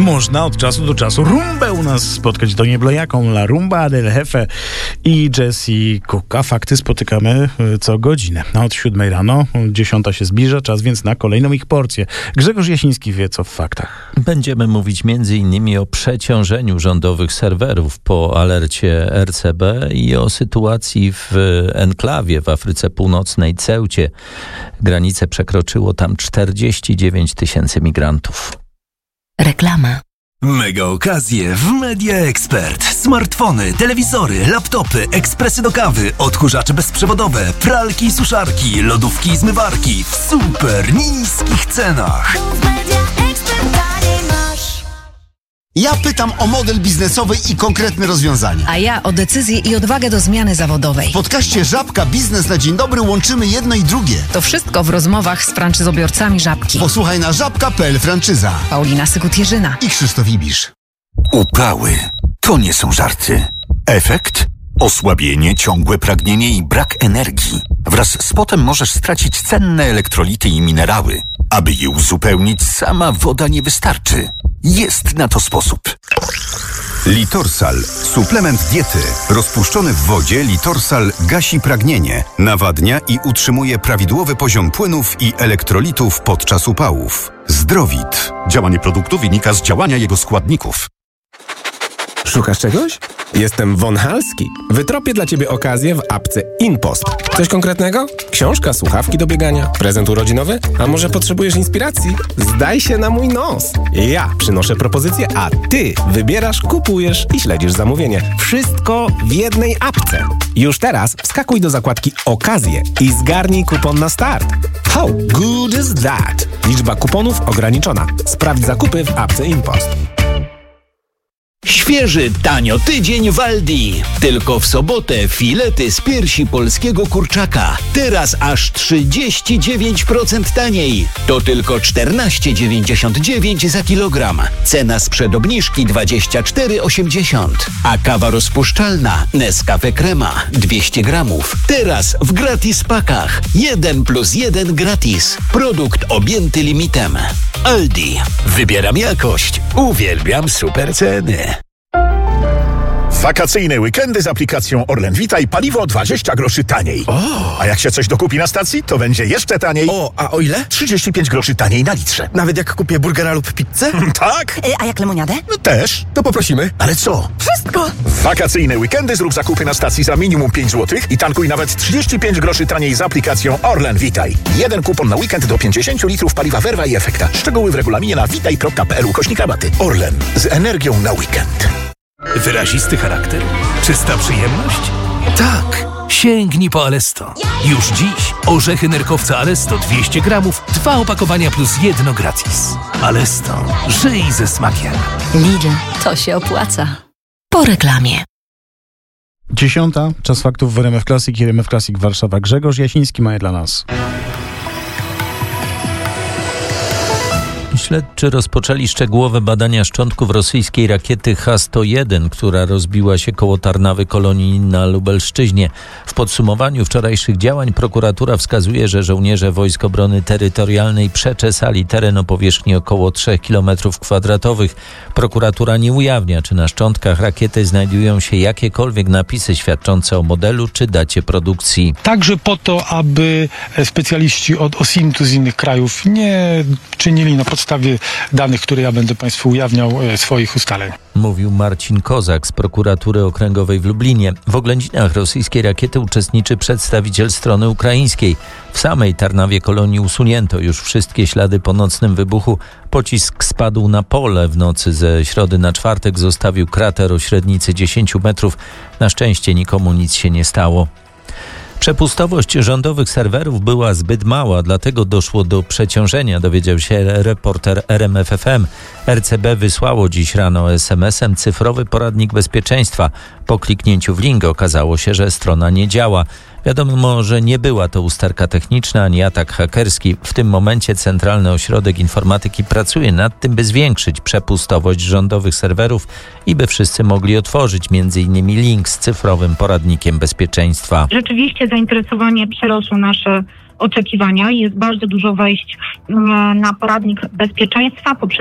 można od czasu do czasu rumbę u nas spotkać. To nieblojaką La Rumba del Jefe i Jessie Cooka. Fakty spotykamy co godzinę. Od 7 rano, 10 się zbliża, czas więc na kolejną ich porcję. Grzegorz Jasiński wie, co w faktach. Będziemy mówić m.in. o przeciążeniu rządowych serwerów po alercie RCB i o sytuacji w enklawie w Afryce Północnej, Ceucie. Granicę przekroczyło tam 49 tysięcy migrantów. Reklama. Mega okazje w Media Expert. Smartfony, telewizory, laptopy, ekspresy do kawy, odkurzacze bezprzewodowe, pralki i suszarki, lodówki i zmywarki w super niskich cenach. Ja pytam o model biznesowy i konkretne rozwiązania. A ja o decyzję i odwagę do zmiany zawodowej. W podcaście Żabka Biznes na Dzień Dobry łączymy jedno i drugie. To wszystko w rozmowach z franczyzobiorcami Żabki. Posłuchaj na żabka.pl franczyza. Paulina Sykut-Jerzyna I Krzysztof Ibisz. Upały to nie są żarty. Efekt? Osłabienie, ciągłe pragnienie i brak energii. Wraz z potem możesz stracić cenne elektrolity i minerały. Aby je uzupełnić, sama woda nie wystarczy. Jest na to sposób. Litorsal. Suplement diety. Rozpuszczony w wodzie Litorsal gasi pragnienie, nawadnia i utrzymuje prawidłowy poziom płynów i elektrolitów podczas upałów. Zdrowit. Działanie produktu wynika z działania jego składników. Szukasz czegoś? Jestem Von Halski. Wytropię dla Ciebie okazję w apce InPost. Coś konkretnego? Książka, słuchawki do biegania, prezent urodzinowy? A może potrzebujesz inspiracji? Zdaj się na mój nos. Ja przynoszę propozycję, a Ty wybierasz, kupujesz i śledzisz zamówienie. Wszystko w jednej apce. Już teraz wskakuj do zakładki Okazje i zgarnij kupon na start. How good is that? Liczba kuponów ograniczona. Sprawdź zakupy w apce InPost. Świeży, tanio tydzień w Aldi. Tylko w sobotę filety z piersi polskiego kurczaka. Teraz aż 39% taniej. To tylko 14,99 za kilogram. Cena sprzed obniżki 24,80. A kawa rozpuszczalna Nescafe Crema 200 gramów. Teraz w gratis pakach. 1+1 gratis. Produkt objęty limitem. Aldi. Wybieram jakość. Uwielbiam super ceny. Wakacyjne weekendy z aplikacją Orlen Vitaj, paliwo 20 groszy taniej. A jak się coś dokupi na stacji, to będzie jeszcze taniej. A o ile? 35 groszy taniej na litrze. Nawet jak kupię burgera lub pizzę? Tak. A jak lemoniadę? No też. To poprosimy. Ale co? Wszystko! Wakacyjne weekendy zrób zakupy na stacji za minimum 5 zł i tankuj nawet 35 groszy taniej z aplikacją Orlen Vitaj. Jeden kupon na weekend do 50 litrów paliwa Verva i Efekta. Szczegóły w regulaminie na vitaj.pl/rabaty. Orlen. Z energią na weekend. Wyrazisty charakter? Czysta przyjemność? Tak! Sięgnij po Alesto. Już dziś orzechy nerkowca Alesto 200 gramów, 2 opakowania plus 1 gratis. Alesto. Żyj ze smakiem. Lidl, to się opłaca. Po reklamie. 10. Czas faktów w RMF Classic i RMF Classic Warszawa. Grzegorz Jasiński ma je dla nas. Śledczy rozpoczęli szczegółowe badania szczątków rosyjskiej rakiety H-101, która rozbiła się koło Tarnawy Kolonii na Lubelszczyźnie. W podsumowaniu wczorajszych działań prokuratura wskazuje, że żołnierze Wojsk Obrony Terytorialnej przeczesali teren o powierzchni około 3 km². Prokuratura nie ujawnia, czy na szczątkach rakiety znajdują się jakiekolwiek napisy świadczące o modelu czy dacie produkcji. Także po to, aby specjaliści od OSINT-u z innych krajów nie czynili na podstawie danych, które ja będę Państwu ujawniał, swoich ustaleń. Mówił Marcin Kozak z prokuratury okręgowej w Lublinie. W oględzinach rosyjskiej rakiety uczestniczy przedstawiciel strony ukraińskiej. W samej Tarnawie Kolonii usunięto już wszystkie ślady po nocnym wybuchu. Pocisk spadł na pole w nocy ze środy na czwartek. Zostawił krater o średnicy 10 metrów. Na szczęście nikomu nic się nie stało. Przepustowość rządowych serwerów była zbyt mała, dlatego doszło do przeciążenia, dowiedział się reporter RMF FM. RCB wysłało dziś rano SMS-em cyfrowy poradnik bezpieczeństwa. Po kliknięciu w link okazało się, że strona nie działa. Wiadomo, że nie była to usterka techniczna ani atak hakerski. W tym momencie Centralny Ośrodek Informatyki pracuje nad tym, by zwiększyć przepustowość rządowych serwerów i by wszyscy mogli otworzyć m.in. link z cyfrowym poradnikiem bezpieczeństwa. Rzeczywiście zainteresowanie przerosło nasze oczekiwania. Jest bardzo dużo wejść na poradnik bezpieczeństwa poprzez